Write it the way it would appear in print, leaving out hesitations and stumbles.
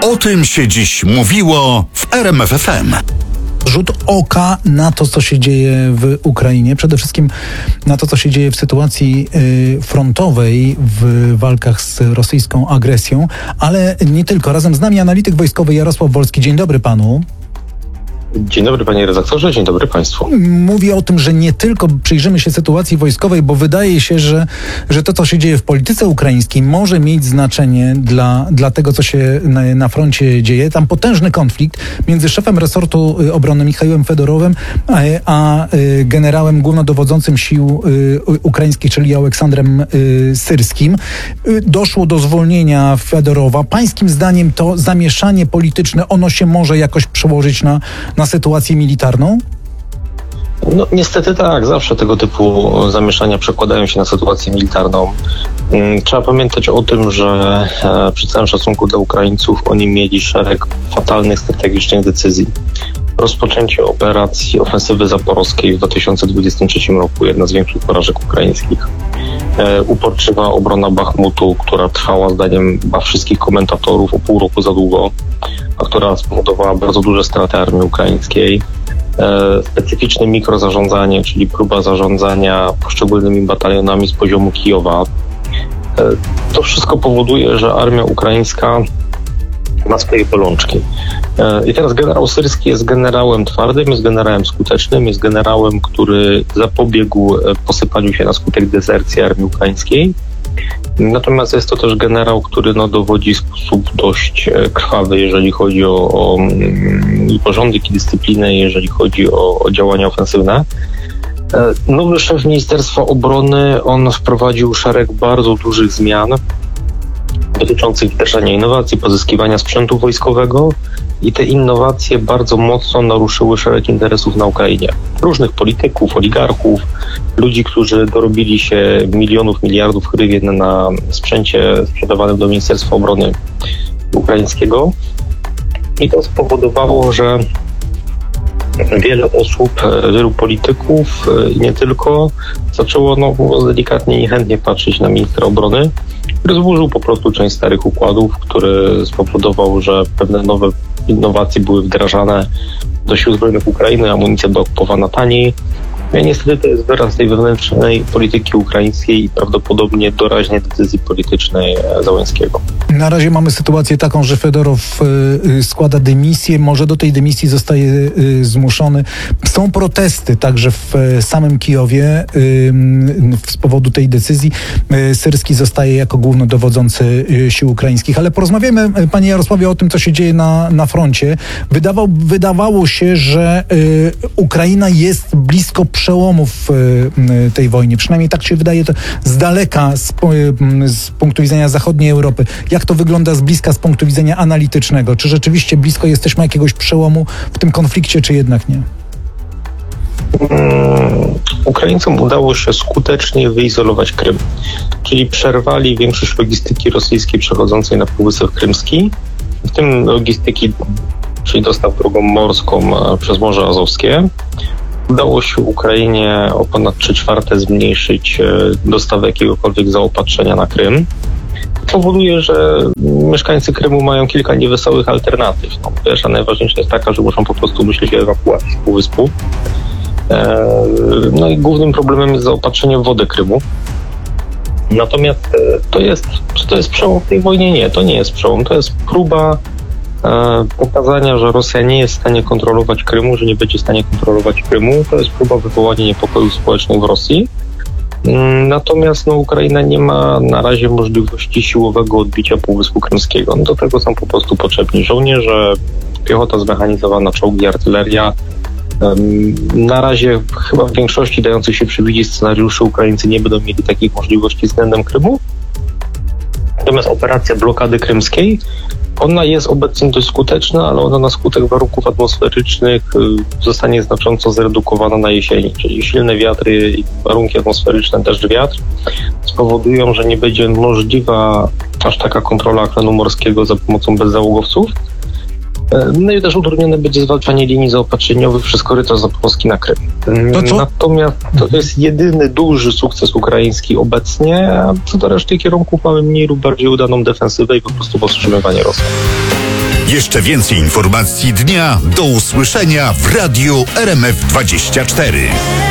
O tym się dziś mówiło w RMF FM. Rzut oka na to, co się dzieje w Ukrainie, przede wszystkim na to, co się dzieje w sytuacji frontowej w walkach z rosyjską agresją, ale nie tylko. Razem z nami analityk wojskowy Jarosław Wolski. Dzień dobry panu. Dzień dobry panie redaktorze, dzień dobry państwu. Mówię o tym, że nie tylko przyjrzymy się sytuacji wojskowej, bo wydaje się, że to, co się dzieje w polityce ukraińskiej, może mieć znaczenie dla tego, co się na froncie dzieje. Tam potężny konflikt między szefem resortu obrony Michałem Fedorowem a generałem głównodowodzącym sił ukraińskich, czyli Aleksandrem Syrskim. Doszło do zwolnienia Fedorowa. Pańskim zdaniem to zamieszanie polityczne, ono się może jakoś przełożyć na sytuację militarną? No niestety tak, zawsze tego typu zamieszania przekładają się na sytuację militarną. Trzeba pamiętać o tym, że przy całym szacunku dla Ukraińców oni mieli szereg fatalnych strategicznych decyzji. Rozpoczęcie operacji ofensywy zaporowskiej w 2023 roku, jedna z większych porażek ukraińskich. Uporczywa obrona Bachmutu, która trwała zdaniem wszystkich komentatorów o pół roku za długo, a która spowodowała bardzo duże straty armii ukraińskiej. Specyficzne mikrozarządzanie, czyli próba zarządzania poszczególnymi batalionami z poziomu Kijowa. To wszystko powoduje, że armia ukraińska ma swoje bolączki. I teraz generał Syrski jest generałem twardym, jest generałem skutecznym, jest generałem, który zapobiegł posypaniu się na skutek dezercji armii ukraińskiej. Natomiast jest to też generał, który dowodzi w sposób dość krwawy, jeżeli chodzi o porządek i dyscyplinę, jeżeli chodzi o działania ofensywne. Nowy szef Ministerstwa Obrony, on wprowadził szereg bardzo dużych zmian dotyczących wdrażania innowacji, pozyskiwania sprzętu wojskowego i te innowacje bardzo mocno naruszyły szereg interesów na Ukrainie. Różnych polityków, oligarchów, ludzi, którzy dorobili się milionów, miliardów hrywien na sprzęcie sprzedawanym do Ministerstwa Obrony Ukraińskiego. I to spowodowało, że wiele osób, wielu polityków i nie tylko zaczęło mówiąc delikatnie, niechętnie patrzeć na ministra obrony, który zburzył po prostu część starych układów, który spowodował, że pewne nowe innowacje były wdrażane do sił zbrojnych Ukrainy, amunicja była kupowana taniej. I niestety to jest wyraz tej wewnętrznej polityki ukraińskiej i prawdopodobnie doraźnej decyzji politycznej Zełenskiego. Na razie mamy sytuację taką, że Fedorow składa dymisję, może do tej dymisji zostaje zmuszony. Są protesty także w samym Kijowie z powodu tej decyzji. Syrski zostaje jako głównodowodzący sił ukraińskich. Ale porozmawiamy, panie Jarosławie, o tym, co się dzieje na froncie. Wydawało się, że Ukraina jest blisko przełomu w tej wojnie. Przynajmniej tak się wydaje to z daleka, z punktu widzenia zachodniej Europy. Jak to wygląda z bliska, z punktu widzenia analitycznego? Czy rzeczywiście blisko jesteśmy jakiegoś przełomu w tym konflikcie, czy jednak nie? Ukraińcom udało się skutecznie wyizolować Krym, czyli przerwali większość logistyki rosyjskiej przechodzącej na Półwysep Krymski, w tym logistyki, czyli dostaw drogą morską przez Morze Azowskie. Udało się Ukrainie o ponad 3/4 zmniejszyć dostawę jakiegokolwiek zaopatrzenia na Krym. To powoduje, że mieszkańcy Krymu mają kilka niewesołych alternatyw. Pierwsza, najważniejsza jest taka, że muszą po prostu myśleć o ewakuacji z półwyspu. No i głównym problemem jest zaopatrzenie w wodę Krymu. Natomiast czy to jest przełom w tej wojnie? Nie, to nie jest przełom. To jest próba pokazania, że Rosja nie jest w stanie kontrolować Krymu, że nie będzie w stanie kontrolować Krymu. To jest próba wywołania niepokojów społecznych w Rosji. Natomiast Ukraina nie ma na razie możliwości siłowego odbicia Półwyspu Krymskiego. Do tego są po prostu potrzebni żołnierze, piechota zmechanizowana, czołgi, artyleria. Na razie chyba w większości dających się przewidzieć scenariuszy Ukraińcy nie będą mieli takich możliwości względem Krymu. Natomiast operacja blokady krymskiej, ona jest obecnie dość skuteczna, ale ona na skutek warunków atmosferycznych zostanie znacząco zredukowana na jesieni, czyli silne wiatry i warunki atmosferyczne, deszcz, wiatr spowodują, że nie będzie możliwa aż taka kontrola akwenu morskiego za pomocą bezzałogowców. No i też utrudnione będzie zwalczanie linii zaopatrzeniowych przez korytarz zaporowski na Krym. Natomiast to jest jedyny duży sukces ukraiński obecnie, a co do reszty kierunków mamy mniej lub bardziej udaną defensywę i po prostu powstrzymywanie Rosji. Jeszcze więcej informacji dnia do usłyszenia w Radiu RMF24.